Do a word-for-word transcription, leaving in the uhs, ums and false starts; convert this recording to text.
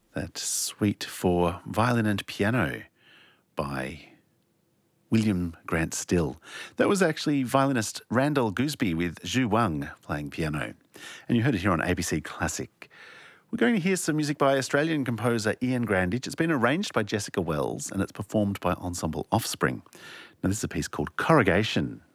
That suite for violin and piano by William Grant Still. That was actually violinist Randall Gooseby with Zhu Wang playing piano. And you heard it here on A B C Classic. We're going to hear some music by Australian composer Ian Grandage. It's been arranged by Jessica Wells and it's performed by Ensemble Offspring. Now, this is a piece called Corrugation.